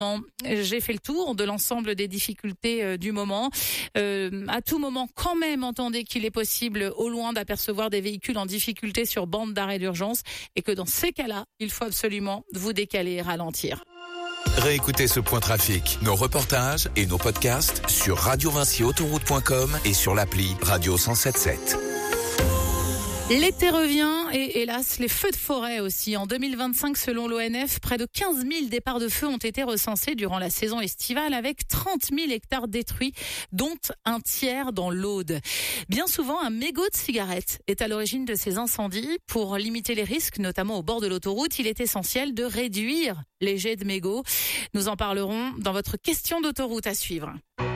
Non, j'ai fait le tour de l'ensemble des difficultés du moment. À tout moment, quand même, entendez qu'il est possible au loin d'apercevoir des véhicules en difficulté sur bande d'arrêt d'urgence et que dans ces cas-là, il faut absolument vous décaler et ralentir. Réécoutez ce point trafic, nos reportages et nos podcasts sur radiovinciautoroute.com et sur l'appli Radio 107.7. L'été revient et hélas, les feux de forêt aussi. En 2025, selon l'ONF, près de 15 000 départs de feu ont été recensés durant la saison estivale avec 30 000 hectares détruits, dont un tiers dans l'Aude. Bien souvent, un mégot de cigarette est à l'origine de ces incendies. Pour limiter les risques, notamment au bord de l'autoroute, il est essentiel de réduire les jets de mégots. Nous en parlerons dans votre question d'autoroute à suivre.